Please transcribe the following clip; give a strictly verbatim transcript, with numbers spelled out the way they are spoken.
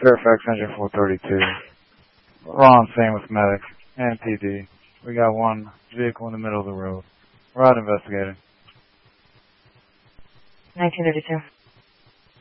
Fairfax Engine four thirty-two. We're on scene with medic and P D. We got one vehicle in the middle of the road. We're out investigating. nineteen thirty-two.